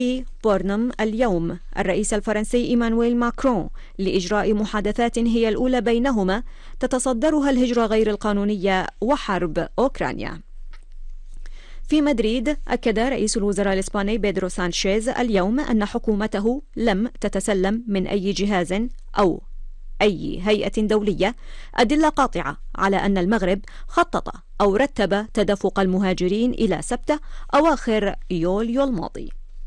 بورنم اليوم الرئيس الفرنسي إيمانويل ماكرون لإجراء محادثات هي الأولى بينهما تتصدرها الهجرة غير القانونية وحرب أوكرانيا. في مدريد أكد رئيس الوزراء الإسباني بيدرو سانشيز اليوم أن حكومته لم تتسلم من أي جهاز أو أي هيئة دولية أدلة قاطعة على أن المغرب خطط أو رتب تدفق المهاجرين إلى سبتة أواخر يوليو الماضي.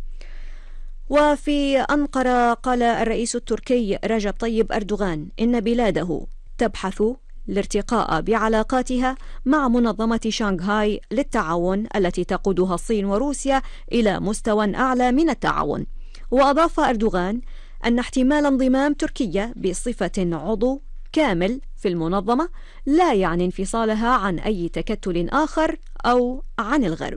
وفي أنقرة قال الرئيس التركي رجب طيب أردوغان إن بلاده تبحث الارتقاء بعلاقاتها مع منظمة شانغهاي للتعاون التي تقودها الصين وروسيا إلى مستوى أعلى من التعاون. وأضاف أردوغان أن احتمال انضمام تركيا بصفة عضو كامل في المنظمة لا يعني انفصالها عن أي تكتل آخر أو عن الغرب.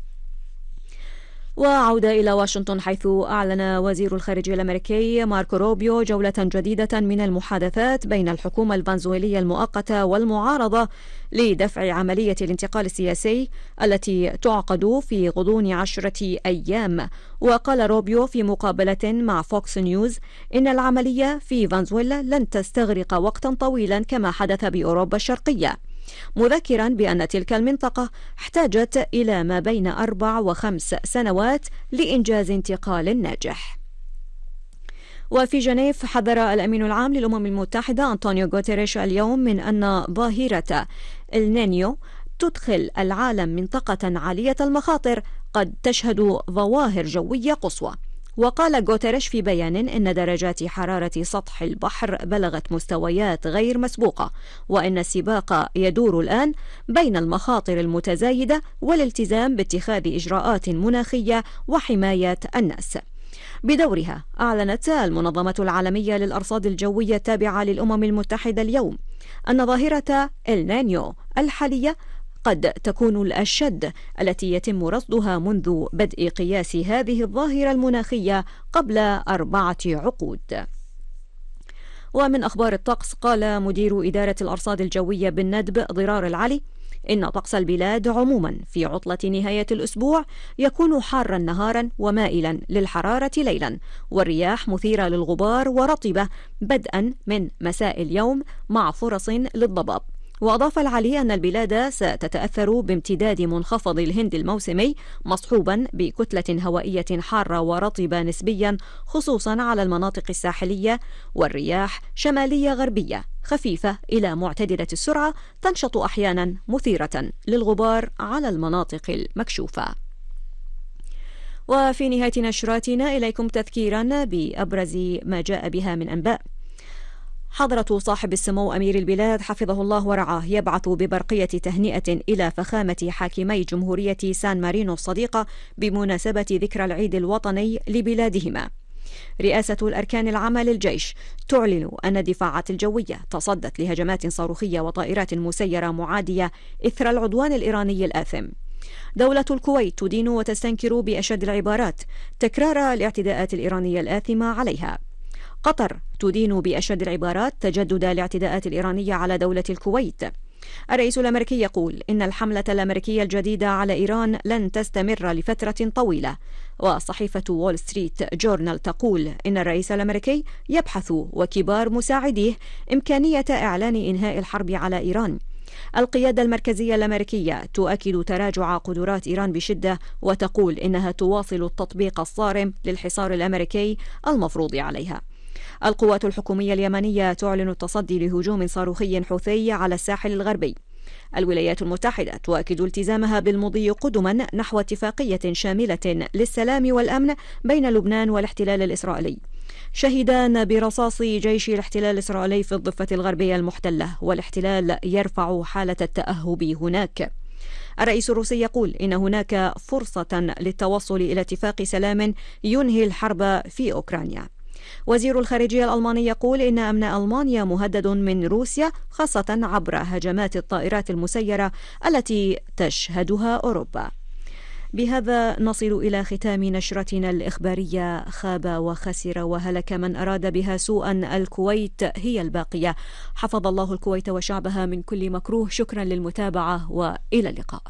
وعودة إلى واشنطن، حيث أعلن وزير الخارجية الأمريكي ماركو روبيو جولة جديدة من المحادثات بين الحكومة الفنزويلية المؤقتة والمعارضة لدفع عملية الانتقال السياسي التي تعقد في غضون 10 أيام. وقال روبيو في مقابلة مع فوكس نيوز إن العملية في فنزويلا لن تستغرق وقتا طويلا كما حدث بأوروبا الشرقية، مذكرا بأن تلك المنطقة احتاجت إلى ما بين 4 و5 سنوات لإنجاز انتقال ناجح. وفي جنيف حذر الأمين العام للأمم المتحدة أنطونيو غوتيريش اليوم من أن ظاهرة النينيو تدخل العالم منطقة عالية المخاطر قد تشهد ظواهر جوية قصوى. وقال غوتيريش في بيان إن درجات حرارة سطح البحر بلغت مستويات غير مسبوقة، وإن السباق يدور الآن بين المخاطر المتزايدة والالتزام باتخاذ إجراءات مناخية وحماية الناس. بدورها أعلنت المنظمة العالمية للأرصاد الجوية التابعة للأمم المتحدة اليوم أن ظاهرة النينيو الحالية قد تكون الأشد التي يتم رصدها منذ بدء قياس هذه الظاهرة المناخية قبل 4 عقود. ومن أخبار الطقس قال مدير إدارة الأرصاد الجوية بالندب ضرار العلي إن طقس البلاد عموما في عطلة نهاية الأسبوع يكون حارا نهارا ومائلا للحرارة ليلا، والرياح مثيرة للغبار ورطبة بدءا من مساء اليوم مع فرص للضباب. وأضاف العلي أن البلاد ستتأثر بامتداد منخفض الهند الموسمي مصحوبا بكتلة هوائية حارة ورطبة نسبيا خصوصا على المناطق الساحلية، والرياح شمالية غربية خفيفة إلى معتدلة السرعة تنشط أحيانا مثيرة للغبار على المناطق المكشوفة. وفي نهاية نشراتنا إليكم تذكيرا بأبرز ما جاء بها من أنباء. حضرة صاحب السمو أمير البلاد حفظه الله ورعاه يبعث ببرقية تهنئة إلى فخامة حاكمي جمهورية سان مارينو الصديقة بمناسبة ذكرى العيد الوطني لبلادهما. رئاسة الأركان العامة للجيش تعلن أن الدفاعات الجوية تصدت لهجمات صاروخية وطائرات مسيرة معادية إثر العدوان الإيراني الآثم. دولة الكويت تدين وتستنكر بأشد العبارات تكرار الاعتداءات الإيرانية الآثمة عليها. قطر تدين بأشد العبارات تجدد الاعتداءات الإيرانية على دولة الكويت. الرئيس الأمريكي يقول إن الحملة الأمريكية الجديدة على إيران لن تستمر لفترة طويلة. وصحيفة وول ستريت جورنال تقول إن الرئيس الأمريكي يبحث وكبار مساعديه إمكانية إعلان إنهاء الحرب على إيران. القيادة المركزية الأمريكية تؤكد تراجع قدرات إيران بشدة وتقول إنها تواصل التطبيق الصارم للحصار الأمريكي المفروض عليها. القوات الحكومية اليمنية تعلن التصدي لهجوم صاروخي حوثي على الساحل الغربي. الولايات المتحدة تؤكد التزامها بالمضي قدما نحو اتفاقية شاملة للسلام والأمن بين لبنان والاحتلال الإسرائيلي. شهدان برصاص جيش الاحتلال الإسرائيلي في الضفة الغربية المحتلة، والاحتلال يرفع حالة التأهب هناك. الرئيس الروسي يقول إن هناك فرصة للتوصل إلى اتفاق سلام ينهي الحرب في أوكرانيا. وزير الخارجية الألماني يقول إن أمن ألمانيا مهدد من روسيا خاصة عبر هجمات الطائرات المسيرة التي تشهدها أوروبا. بهذا نصل إلى ختام نشرتنا الإخبارية. خاب وخسر وهلك من أراد بها سوءا، الكويت هي الباقية. حفظ الله الكويت وشعبها من كل مكروه. شكرا للمتابعة وإلى اللقاء.